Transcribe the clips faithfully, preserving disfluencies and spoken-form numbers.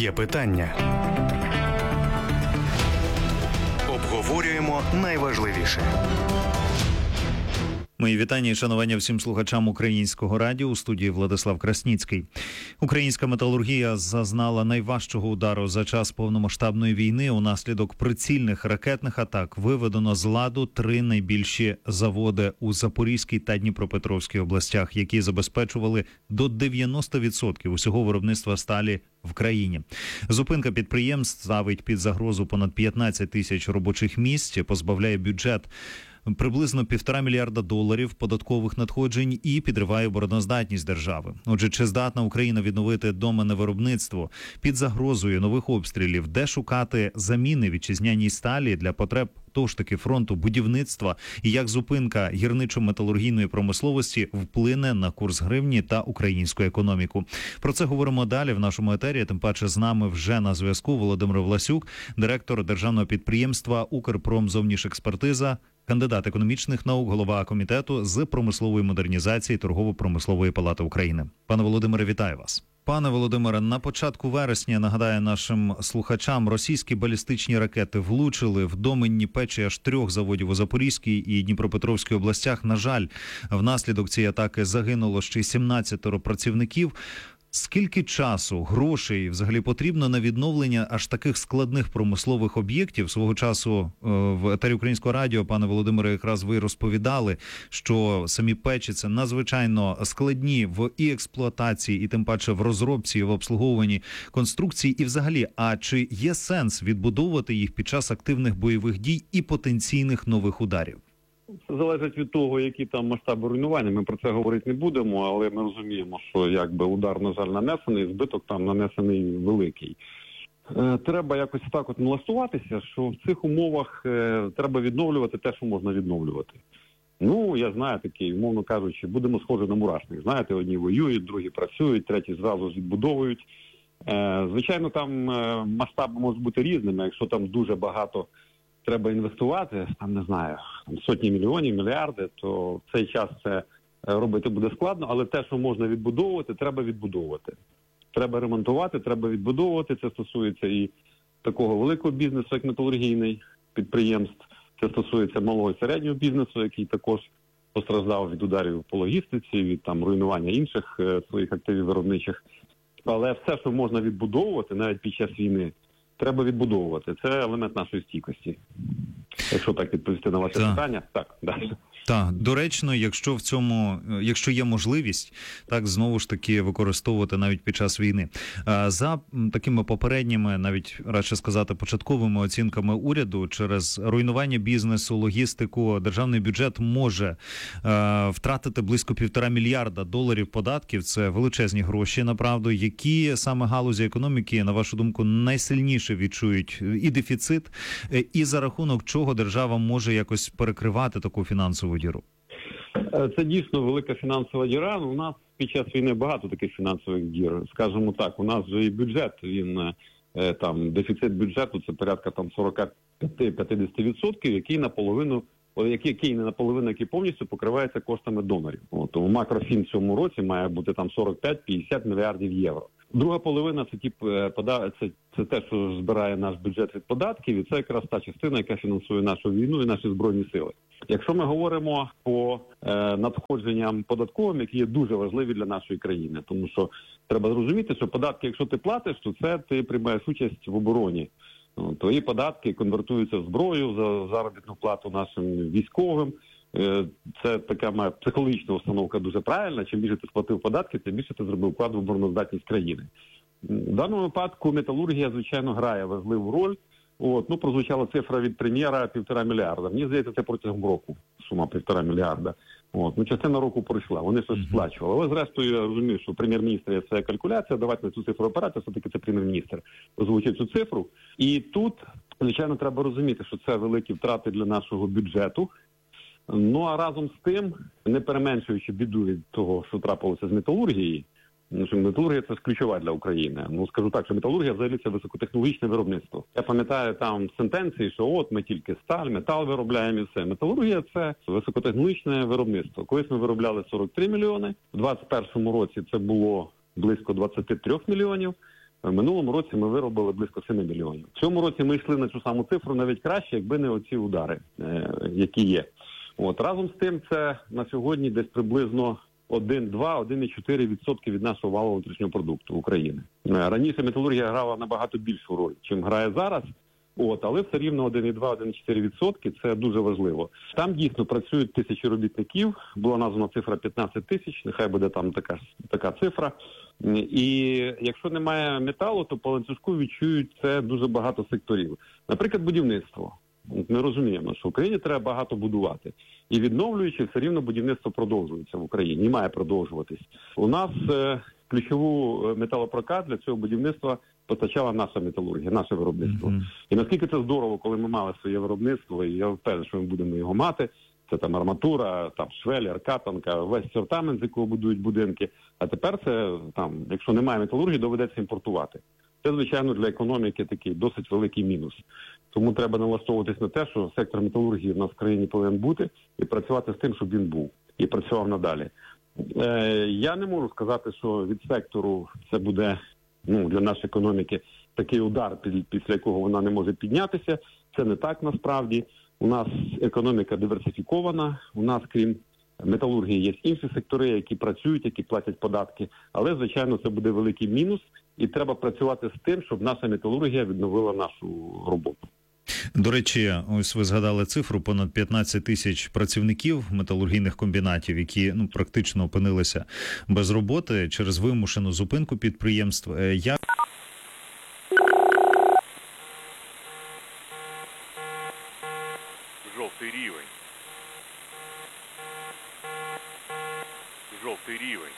Є питання. Обговорюємо найважливіше. Мої вітання і шанування всім слухачам Українського радіо. У студії Владислав Красніцький. Українська металургія зазнала найважчого удару за час повномасштабної війни. Унаслідок прицільних ракетних атак виведено з ладу три найбільші заводи у Запорізькій та Дніпропетровській областях, які забезпечували до дев'яносто відсотків усього виробництва сталі в країні. Зупинка підприємств ставить під загрозу понад п'ятнадцять тисяч робочих місць, позбавляє бюджет приблизно півтора мільярда доларів податкових надходжень і підриває обороноздатність держави. Отже, чи здатна Україна відновити доменне виробництво під загрозою нових обстрілів? Де шукати заміни вітчизняній сталі для потреб того ж таки фронту будівництва? І як зупинка гірничо-металургійної промисловості вплине на курс гривні та українську економіку? Про це говоримо далі в нашому етері. Тим паче з нами вже на зв'язку Володимир Власюк, директор державного підприємства «Укрпромзовнішекспертиза», кандидат економічних наук, голова комітету з промислової модернізації Торгово-промислової палати України. Пане Володимире, вітаю вас. Пане Володимире, на початку вересня, нагадаю нашим слухачам, російські балістичні ракети влучили в доменні печі аж трьох заводів у Запорізькій і Дніпропетровській областях. На жаль, внаслідок цієї атаки загинуло ще й сімнадцятеро працівників. Скільки часу, грошей взагалі потрібно на відновлення аж таких складних промислових об'єктів? Свого часу в етері Українського радіо, пане Володимире, якраз ви розповідали, що самі печі – це надзвичайно складні в і експлуатації, і тим паче в розробці, і в обслуговуванні конструкцій. І взагалі, а чи є сенс відбудовувати їх під час активних бойових дій і потенційних нових ударів? Це залежить від того, які там масштаби руйнування. Ми про це говорити не будемо, але ми розуміємо, що якби удар, на жаль, нанесений, збиток там нанесений великий. Е, треба якось так от налаштуватися, що в цих умовах е, треба відновлювати те, що можна відновлювати. Ну, я знаю такий, умовно кажучи, будемо схожі на мурашник. Знаєте, одні воюють, другі працюють, треті зразу ж відбудовують. Е, звичайно, там е, масштаби можуть бути різними, якщо там дуже багато треба інвестувати, там, не знаю, сотні мільйонів, мільярди, то в цей час це робити буде складно, але те, що можна відбудовувати, треба відбудовувати. Треба ремонтувати, треба відбудовувати. Це стосується і такого великого бізнесу, як металургійний підприємств. Це стосується малого і середнього бізнесу, який також постраждав від ударів по логістиці, від там руйнування інших е, своїх активів виробничих. Але все, що можна відбудовувати, навіть під час війни, треба відбудовувати. Це елемент нашої стійкості. Якщо так відповісти на ваше так. питання, так, далі. Так, доречно, якщо в цьому, якщо є можливість, так, знову ж таки використовувати навіть під час війни. За такими попередніми, навіть радше сказати, початковими оцінками уряду, через руйнування бізнесу, логістику, державний бюджет може е, втратити близько півтора мільярда доларів податків. Це величезні гроші, направду. Які саме галузі економіки, на вашу думку, найсильніше відчують і дефіцит, і за рахунок чого держава може якось перекривати таку фінансову діру? Це дійсно велика фінансова діра. У нас під час війни багато таких фінансових дір. Скажімо так, у нас же і бюджет, він там, дефіцит бюджету це порядка там сорок п'ять - п'ятдесят відсотків, який наполовину, який, який не наполовину, який повністю покривається коштами донорів. От, тому макрофін в цьому році має бути там сорок п'ять - п'ятдесят мільярдів євро. Друга половина це ті це, це те, що збирає наш бюджет від податків, і це якраз та частина, яка фінансує нашу війну і наші збройні сили. Якщо ми говоримо по е, надходженням податковим, які є дуже важливі для нашої країни, тому що треба зрозуміти, що податки, якщо ти платиш, то це ти приймаєш участь в обороні. Ну, твої податки конвертуються в зброю, за заробітну плату нашим військовим. Е, це така моя психологічна установка дуже правильна. Чим більше ти сплатив податки, тим більше ти зробив вклад в обороноздатність країни. В даному випадку металургія, звичайно, грає важливу роль. От, ну, прозвучала цифра від прем'єра півтора мільярда. Мені здається, це протягом року сума півтора мільярда. От, ну, частина року пройшла, вони щось сплачували. Але зрештою, я розумію, що прем'єр-міністр є своя калькуляція, давайте на цю цифру опиратися, все-таки це прем'єр-міністр озвучить цю цифру. І тут, звичайно, треба розуміти, що це великі втрати для нашого бюджету. Ну, а разом з тим, не переменшуючи біду від того, що трапилося з металургією, Ну, що металургія – це ключова для України. Ну, скажу так, що металургія взагалі це високотехнологічне виробництво. Я пам'ятаю там сентенції, що от ми тільки сталь, метал виробляємо і все. Металургія – це високотехнологічне виробництво. Колись ми виробляли сорок три мільйони, в двадцять першому році це було близько двадцять три мільйонів. В минулому році ми виробили близько семи мільйонів. В цьому році ми йшли на цю саму цифру навіть краще, якби не оці удари, е, які є. От разом з тим, це на сьогодні десь приблизно один-два - один цілих чотири десятих відсотка від нашого валового внутрішнього продукту України. Е, раніше металургія грала набагато більшу роль, чим грає зараз. От, але все рівно один цілих два - один цілих чотири десятих відсотка – це дуже важливо. Там дійсно працюють тисячі робітників, була названа цифра п'ятнадцять тисяч, нехай буде там така, така цифра. І якщо немає металу, то по ланцюжку відчують це дуже багато секторів. Наприклад, будівництво. Ми розуміємо, що в Україні треба багато будувати. І відновлюючи, все рівно будівництво продовжується в Україні і має продовжуватись. У нас е, ключову металопрокат для цього будівництва постачала наша металургія, наше виробництво. Mm-hmm. І наскільки це здорово, коли ми мали своє виробництво, і я впевнений, що ми будемо його мати. Це там арматура, там швелер, катанка, весь сортамент, з якого будують будинки. А тепер це, там, якщо немає металургії, доведеться імпортувати. Це, звичайно, для економіки такий досить великий мінус. Тому треба налаштовуватись на те, що сектор металургії в нас в країні повинен бути, і працювати з тим, щоб він був, і працював надалі. Е, я не можу сказати, що від сектору це буде, ну, для нашої економіки такий удар, після якого вона не може піднятися. Це не так насправді. У нас економіка диверсифікована, у нас, крім металургії, є інші сектори, які працюють, які платять податки. Але, звичайно, це буде великий мінус, і треба працювати з тим, щоб наша металургія відновила нашу роботу. До речі, ось ви згадали цифру, понад п'ятнадцять тисяч працівників металургійних комбінатів, які, ну, практично опинилися без роботи через вимушену зупинку підприємств. Як Жовтий рівень. Жовтий рівень.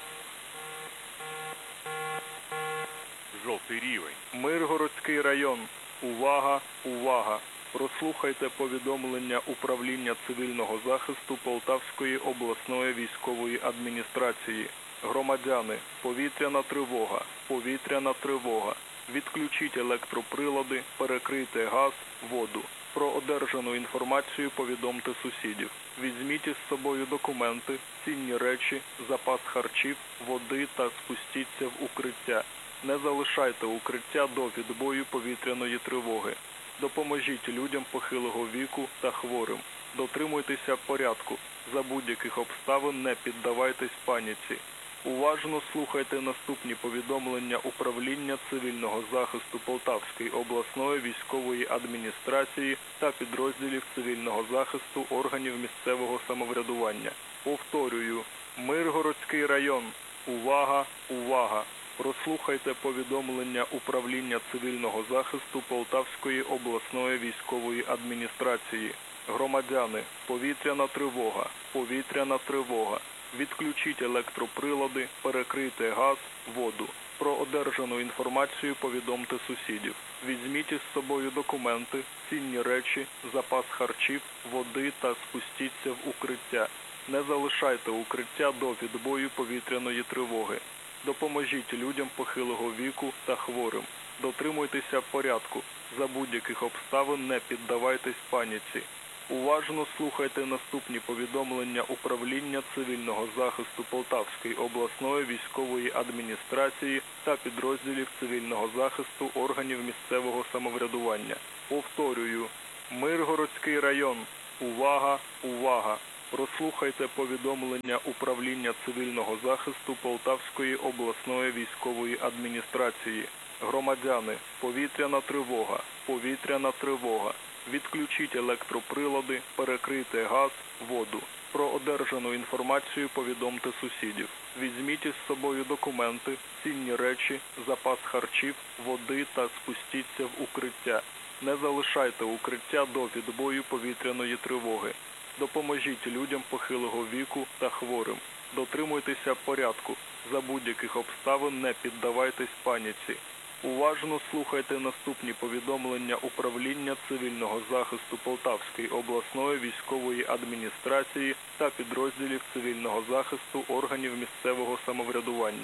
Жовтий рівень. Миргородський район. Увага, увага. Прослухайте повідомлення Управління цивільного захисту Полтавської обласної військової адміністрації. Громадяни, повітряна тривога, повітряна тривога. Відключіть електроприлади, перекрийте газ, воду. Про одержану інформацію повідомте сусідів. Візьміть із собою документи, цінні речі, запас харчів, води та спустіться в укриття. Не залишайте укриття до відбою повітряної тривоги. Допоможіть людям похилого віку та хворим. Дотримуйтеся порядку. За будь-яких обставин не піддавайтесь паніці. Уважно слухайте наступні повідомлення Управління цивільного захисту Полтавської обласної військової адміністрації та підрозділів цивільного захисту органів місцевого самоврядування. Повторюю, Миргородський район. Увага, увага! Прослухайте повідомлення Управління цивільного захисту Полтавської обласної військової адміністрації. Громадяни, повітряна тривога, повітряна тривога. Відключіть електроприлади, перекрийте газ, воду. Про одержану інформацію повідомте сусідів. Візьміть із собою документи, цінні речі, запас харчів, води та спустіться в укриття. Не залишайте укриття до відбою повітряної тривоги. Допоможіть людям похилого віку та хворим. Дотримуйтеся порядку. За будь-яких обставин не піддавайтесь паніці. Уважно слухайте наступні повідомлення Управління цивільного захисту Полтавської обласної військової адміністрації та підрозділів цивільного захисту органів місцевого самоврядування. Повторюю, Миргородський район. Увага, увага! Прослухайте повідомлення Управління цивільного захисту Полтавської обласної військової адміністрації. Громадяни, повітряна тривога, повітряна тривога. Відключіть електроприлади, перекрийте газ, воду. Про одержану інформацію повідомте сусідів. Візьміть із собою документи, цінні речі, запас харчів, води та спустіться в укриття. Не залишайте укриття до відбою повітряної тривоги. Допоможіть людям похилого віку та хворим. Дотримуйтеся порядку. За будь-яких обставин не піддавайтесь паніці. Уважно слухайте наступні повідомлення Управління цивільного захисту Полтавської обласної військової адміністрації та підрозділів цивільного захисту органів місцевого самоврядування.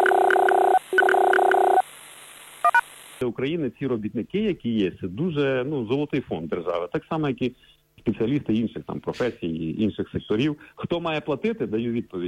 України ці робітники, які є, це дуже, ну, золотий фонд держави. Так само, як і спеціалісти інших там професій, інших секторів. Хто має платити, даю відповідь.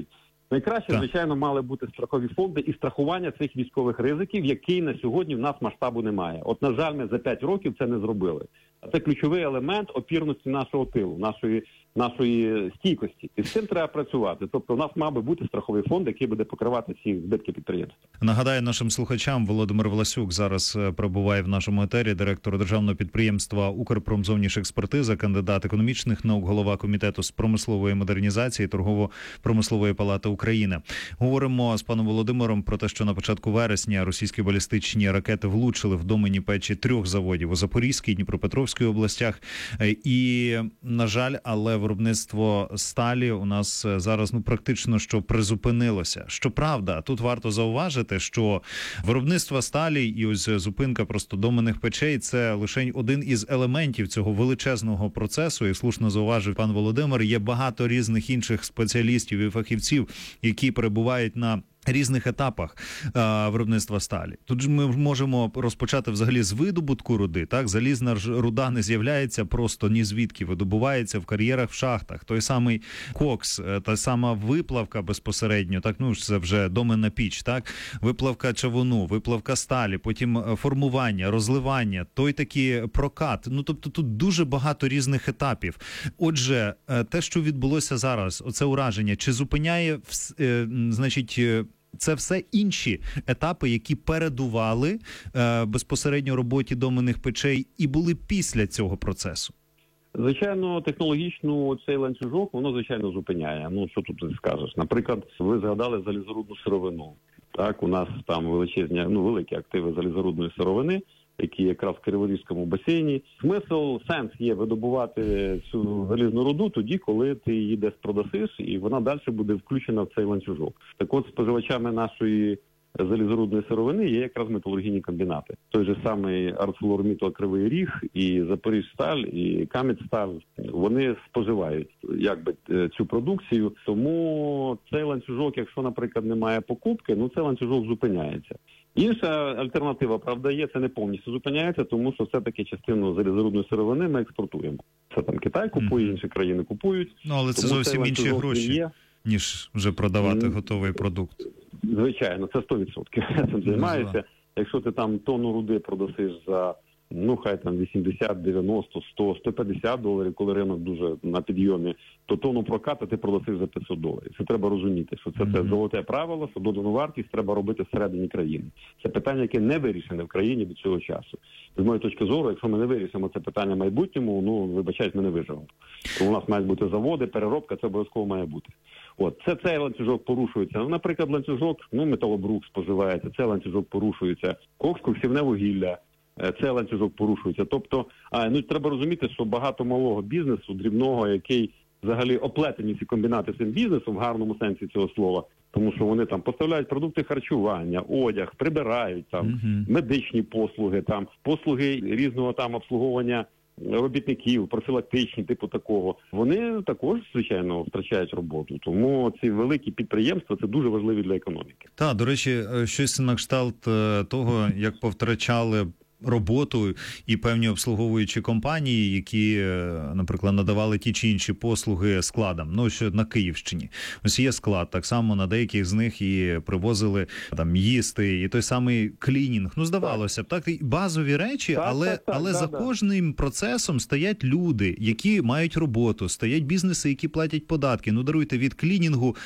Найкраще, Так. звичайно, мали бути страхові фонди і страхування цих військових ризиків, який на сьогодні в нас масштабу немає. От, на жаль, ми за п'ять років це не зробили. А це ключовий елемент опірності нашого тилу, нашої, нашої стійкості. І з цим треба працювати. Тобто у нас мав би бути страховий фонд, який буде покривати ці збитки підприємств. Нагадаю нашим слухачам, Володимир Власюк зараз е, перебуває в нашому етері, директор державного підприємства «Укрпромзовнішекспертиза», кандидат економічних наук, голова комітету з промислової модернізації Торгово-промислової палати України. Говоримо з паном Володимиром про те, що на початку вересня російські балістичні ракети влучили в домені печі трьох заводів у Запорізькій і Дніпропетровській областях. Е, І, на жаль, але виробництво сталі у нас зараз ну практично що призупинилося. Щоправда, тут варто зауважити, що виробництво сталі і ось зупинка просто доменних печей – це лише один із елементів цього величезного процесу. І слушно зауважив пан Володимир, є багато різних інших спеціалістів і фахівців, які перебувають на різних етапах а, виробництва сталі. Тут ж ми можемо розпочати взагалі з видобутку руди. Так, залізна ж руда не з'являється просто ні звідки, видобувається в кар'єрах, в шахтах. Той самий кокс, та сама виплавка безпосередньо, так, ну це вже доменна піч, так, виплавка чавуну, виплавка сталі, потім формування, розливання, той такий прокат. Ну тобто тут дуже багато різних етапів. Отже, те, що відбулося зараз, оце ураження, чи зупиняє, значить, це все інші етапи, які передували е, безпосередньо роботі доменних печей і були після цього процесу? Звичайно, технологічно цей ланцюжок, воно, звичайно, зупиняє. Ну, що тут ти скажеш? Наприклад, ви згадали залізорудну сировину. Так, у нас там величезні, ну, великі активи залізорудної сировини, які якраз в Криворізькому басейні. Смисл, сенс є видобувати цю залізну руду тоді, коли ти її десь продасиш, і вона далі буде включена в цей ланцюжок. Так от, споживачами нашої залізорудної сировини є якраз металургійні комбінати. Той же самий ArcelorMittal Кривий Ріг, і Запоріжсталь, і Кам'янсталь. Вони споживають якби цю продукцію. Тому цей ланцюжок, якщо, наприклад, немає покупки, ну цей ланцюжок зупиняється. Інша альтернатива, правда, є, це не повністю зупиняється, тому що все-таки частину залізорудної сировини ми експортуємо. Це там Китай купує, інші країни купують. Ну, але це тому зовсім інші гроші, є, ніж вже продавати готовий продукт. Звичайно, це сто відсотків. Я цим займаюся. Якщо ти там тонну руди продасиш за, ну, хай там вісімдесят, дев'яносто, сто, сто п'ятдесят доларів, коли ринок дуже на підйомі, то тонну проката ти продасиш за п'ятсот доларів. Це треба розуміти, що це, mm-hmm. це золоте правило, що додану вартість треба робити всередині країни. Це питання, яке не вирішене в країні до цього часу. З моєї точки зору, якщо ми не вирішимо це питання в майбутньому, ну, вибачайте, ми не виживемо. Тому у нас мають бути заводи, переробка, це обов'язково має бути. От, це цей ланцюжок порушується. Ну, наприклад, ланцюжок, ну, металобрук споживається, цей ланцюжок порушується, кокс, коксівне вугілля, цей ланцюжок порушується. Тобто, а, ну, треба розуміти, що багато малого бізнесу, дрібного, який взагалі оплетені ці комбінати цим бізнесом в гарному сенсі цього слова, тому що вони там поставляють продукти харчування, одяг, прибирають там, mm-hmm. медичні послуги, там, послуги різного там обслуговування робітників, профілактичні, типу такого, вони також, звичайно, втрачають роботу. Тому ці великі підприємства – це дуже важливі для економіки. Так, до речі, щось на кшталт того, як повтрачали роботу і певні обслуговуючі компанії, які, наприклад, надавали ті чи інші послуги складам. Ну, що на Київщині. Ось є склад, так само на деяких з них і привозили там їсти, і той самий клінінг. Ну, здавалося б, так, базові речі, так, але, так, так, але так, за так. кожним процесом стоять люди, які мають роботу, стоять бізнеси, які платять податки. Ну, даруйте, від клінінгу